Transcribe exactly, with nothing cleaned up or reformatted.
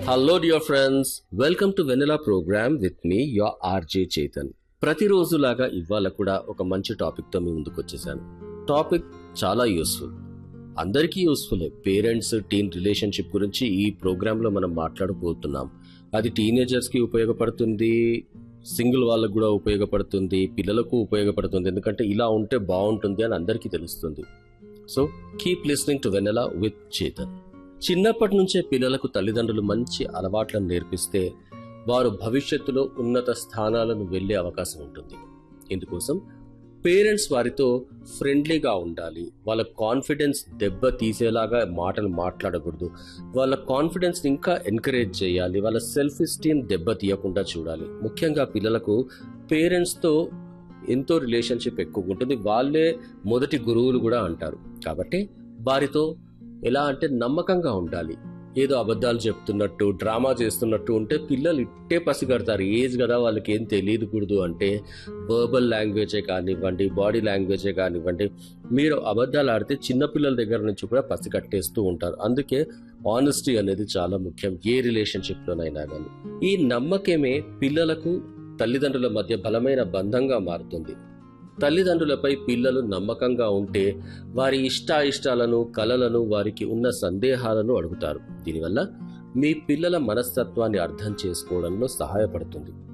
Hello dear friends, welcome to Vanilla program with me, your R J Chetan. ప్రతిరోజులాగా ఇవాళ కూడా ఒక మంచి టాపిక్తో మీ ముందుకు వచ్చేసాను. టాపిక్ చాలా యూస్ఫుల్, అందరికీ యూస్ఫుల్. పేరెంట్స్ టీన్ రిలేషన్షిప్ గురించి ఈ ప్రోగ్రాంలో మనం మాట్లాడబోతున్నాం. అది టీనేజర్స్కి ఉపయోగపడుతుంది, సింగిల్ వాళ్ళకు కూడా ఉపయోగపడుతుంది, పిల్లలకు ఉపయోగపడుతుంది. ఎందుకంటే ఇలా ఉంటే బాగుంటుంది అని అందరికీ తెలుస్తుంది. So keep listening to Vennela with Chetan. చిన్నప్పటి నుంచే పిల్లలకు తల్లిదండ్రులు మంచి అలవాట్లను నేర్పిస్తే వారు భవిష్యత్తులో ఉన్నత స్థానాలను వెళ్ళే అవకాశం ఉంటుంది. ఇందుకోసం పేరెంట్స్ వారితో ఫ్రెండ్లీగా ఉండాలి. వాళ్ళ కాన్ఫిడెన్స్ దెబ్బ తీసేలాగా మాటలు మాట్లాడకూడదు. వాళ్ళ కాన్ఫిడెన్స్ని ఇంకా ఎంకరేజ్ చేయాలి. వాళ్ళ సెల్ఫ్ ఎస్టీమ్ దెబ్బ తీయకుండా చూడాలి. ముఖ్యంగా పిల్లలకు పేరెంట్స్తో ఎంతో రిలేషన్షిప్ ఎక్కువ ఉంటుంది. వాళ్ళే మొదటి గురువులు కూడా అంటారు. కాబట్టి వారితో ఎలా అంటే నమ్మకంగా ఉండాలి. ఏదో అబద్ధాలు చెప్తున్నట్టు, డ్రామా చేస్తున్నట్టు ఉంటే పిల్లలు ఇట్టే పసిగడతారు. ఏజ్ కదా, వాళ్ళకి ఏం తెలియకూడదు. అంటే వర్బల్ లాంగ్వేజే కానివ్వండి, బాడీ లాంగ్వేజే కానివ్వండి, మీరు అబద్ధాలు ఆడితే చిన్నపిల్లల దగ్గర నుంచి కూడా పసిగట్టేస్తూ ఉంటారు. అందుకే ఆనెస్టీ అనేది చాలా ముఖ్యం ఏ రిలేషన్షిప్లోనైనా కానీ. ఈ నమ్మకమే పిల్లలకు తల్లిదండ్రుల మధ్య బలమైన బంధంగా మారుతుంది. తల్లిదండ్రులపై పిల్లలు నమ్మకంగా ఉంటే వారి ఇష్టాయిష్టాలను, కలలను, వారికి ఉన్న సందేహాలను అడుగుతారు. దీనివల్ల మీ పిల్లల మనస్తత్వాన్ని అర్థం చేసుకోవడంలో సహాయపడుతుంది.